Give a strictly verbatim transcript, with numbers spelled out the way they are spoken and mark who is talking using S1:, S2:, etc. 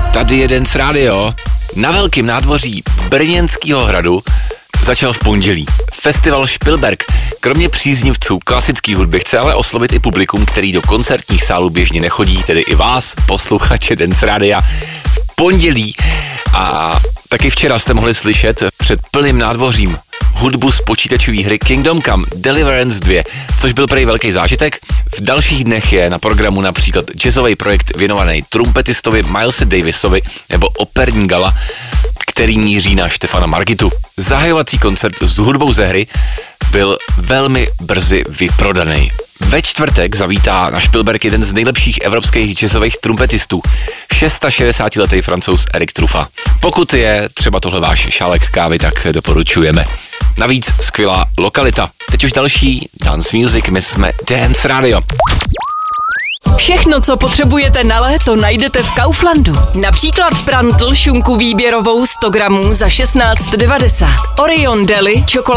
S1: Tady je Dance Radio. Na velkém nádvoří Brněnského hradu začal v pondělí festival Špilberk. Kromě příznivců klasické hudby chce ale oslovit i publikum, který do koncertních sálů běžně nechodí, tedy i vás, posluchače Dance Radia. V pondělí a taky včera jste mohli slyšet před plným nádvořím hudbu z počítačové hry Kingdom Come Deliverance dva, což byl prý velký zážitek. V dalších dnech je na programu například jazzový projekt věnovaný trumpetistovi Milesi Davisovi nebo operní gala, který míří na Štefana Margitu. Zahajovací koncert s hudbou ze hry byl velmi brzy vyprodaný. Ve čtvrtek zavítá na Špilberk jeden z nejlepších evropských jazzových trumpetistů, šedesátiletý Francouz Eric Trufa. Pokud je třeba tohle váš šálek kávy, tak doporučujeme. Navíc skvělá lokalita. Teď už další dance music, my jsme Dance Radio.
S2: Všechno, co potřebujete na léto, najdete v Kauflandu. Například prantl šunku výběrovou sto gramů za šestnáct devadesát. Orion Deli čokoláda